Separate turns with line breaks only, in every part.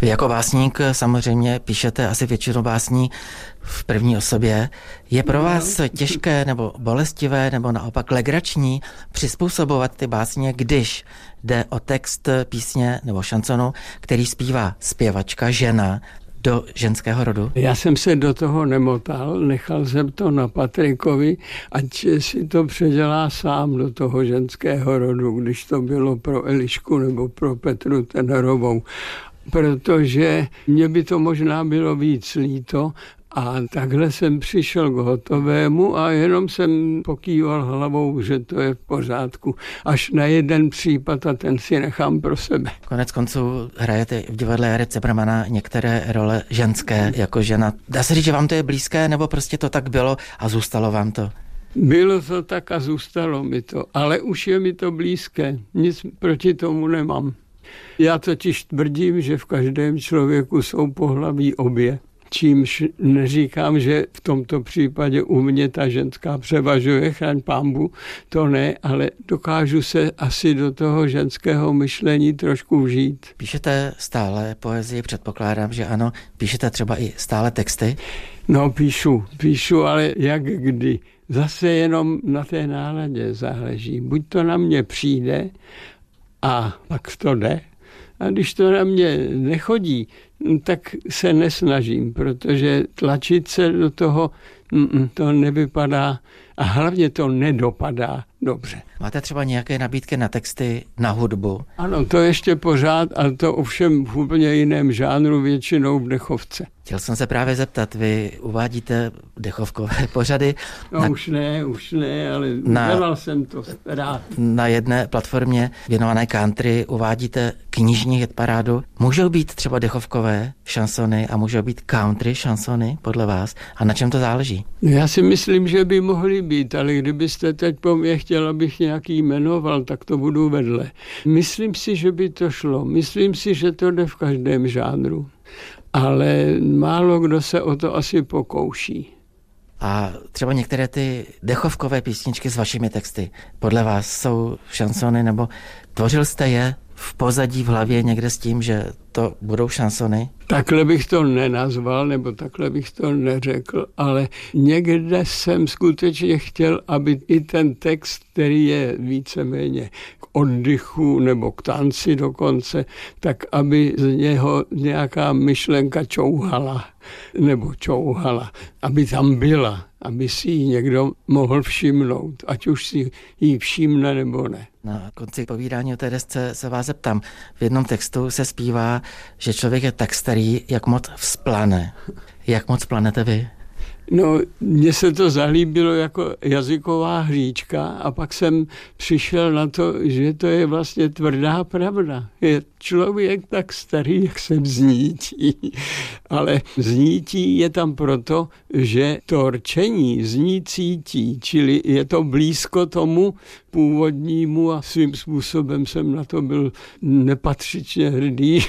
Vy jako básník samozřejmě píšete asi většinu básní v první osobě. Je pro vás těžké nebo bolestivé nebo naopak legrační přizpůsobovat ty básně, když jde o text písně nebo šansonu, který zpívá zpěvačka, žena, do ženského rodu?
Já jsem se do toho nemotal, nechal jsem to na Patrikovi, ať si to předělá sám do toho ženského rodu, když to bylo pro Elišku nebo pro Petru Tenerovou. Protože mě by to možná bylo víc líto a takhle jsem přišel k hotovému a jenom jsem pokýval hlavou, že to je v pořádku. Až na jeden případ a ten si nechám pro sebe.
Konec konců hrajete v divadle Jana Cimrmana některé role ženské jako žena. Dá se říct, že vám to je blízké, nebo prostě to tak bylo a zůstalo vám to?
Bylo to tak a zůstalo mi to, ale už je mi to blízké. Nic proti tomu nemám. Já totiž tvrdím, že v každém člověku jsou pohlaví obě. Čímž neříkám, že v tomto případě u mě ta ženská převažuje, chraň pánbu, to ne, ale dokážu se asi do toho ženského myšlení trošku vžít.
Píšete stále poezii, předpokládám, že ano. Píšete třeba i stále texty?
No píšu, ale jak kdy. Zase jenom na té náladě záleží. Buď to na mě přijde a pak to jde. A když to na mě nechodí, tak se nesnažím, protože tlačit se do toho, to nevypadá a hlavně to nedopadá dobře.
Máte třeba nějaké nabídky na texty, na hudbu?
Ano, to ještě pořád, ale to ovšem v úplně jiném žánru, většinou v dechovce.
Chtěl jsem se právě zeptat, vy uvádíte dechovkové pořady?
No už ne, ale dělal jsem to rád.
Na jedné platformě věnované country uvádíte knižní hitparádu. Můžou být třeba dechovkové šansony a můžou být country šansony podle vás? A na čem to záleží?
Já si myslím, že by mohly být, ale kdybyste teď po mně chtěl, abych nějaký jmenoval, tak to budu vedle. Myslím si, že by to šlo. Myslím si, že to jde v každém žánru. Ale málo kdo se o to asi pokouší.
A třeba některé ty dechovkové písničky s vašimi texty podle vás jsou šansony, nebo tvořil jste je v pozadí v hlavě někde s tím, že to budou šansony?
Takhle bych to nenazval, nebo takhle bych to neřekl, ale někde jsem skutečně chtěl, aby i ten text, který je víceméně k oddychu nebo k tanci dokonce, tak aby z něho nějaká myšlenka čouhala, aby tam byla, aby si ji někdo mohl všimnout, ať už si ji všimne nebo ne.
Na konci povídání o té desce se vás zeptám. V jednom textu se zpívá, že člověk je tak starý, jak moc vzplane. Jak moc planete vy?
No, mně se to zalíbilo jako jazyková hříčka a pak jsem přišel na to, že to je vlastně tvrdá pravda. Je člověk tak starý, jak se vznítí. Ale vznítí je tam proto, že to rčení zní cítí, čili je to blízko tomu původnímu a svým způsobem jsem na to byl nepatřičně hrdý,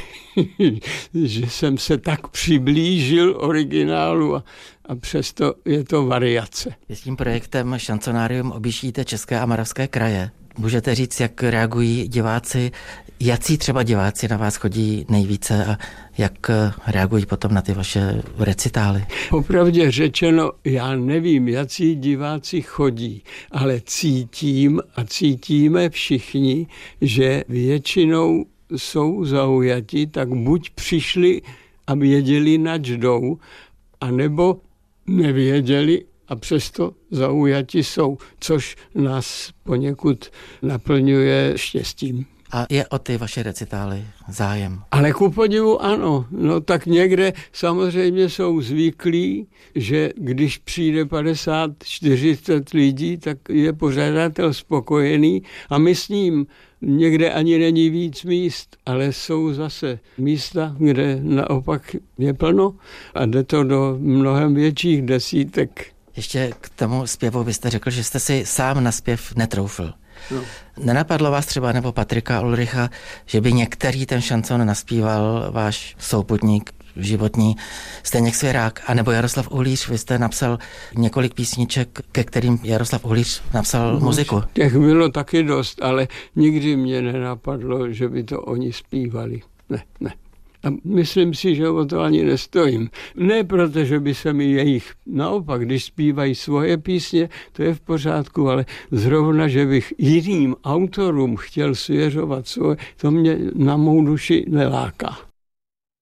že jsem se tak přiblížil originálu a přesto je to variace.
Vy s tím projektem Šansonárium objíždíte české a moravské kraje. Můžete říct, jak reagují diváci, jací třeba diváci na vás chodí nejvíce a jak reagují potom na ty vaše recitály?
Popravdě řečeno, já nevím, jací diváci chodí, ale cítím a cítíme všichni, že většinou jsou zaujati, tak buď přišli a věděli, nač jdou, anebo nevěděli a přesto zaujati jsou, což nás poněkud naplňuje štěstím.
A je o ty vaše recitály zájem?
Ale ku podivu ano. No tak někde samozřejmě jsou zvyklí, že když přijde 50-40 lidí, tak je pořadatel spokojený a my s ním. Někde ani není víc míst, ale jsou zase místa, kde naopak je plno a jde to do mnohem větších desítek.
Ještě k tomu zpěvu byste řekl, že jste si sám na zpěv netroufl.
No.
Nenapadlo vás třeba nebo Patrika Ulricha, že by některý ten šanson naspíval váš souputník životní, Zdeněk Svěrák, anebo Jaroslav Uhlíř? Vy jste napsal několik písniček, ke kterým Jaroslav Uhlíř napsal muziku.
Těch bylo taky dost, ale nikdy mě nenapadlo, že by to oni zpívali. Ne. A myslím si, že o to ani nestojím. Ne proto, že by se mi jejich, naopak, když zpívají svoje písně, to je v pořádku, ale zrovna, že bych jiným autorům chtěl svěřovat svoje, to mě na mou duši neláká.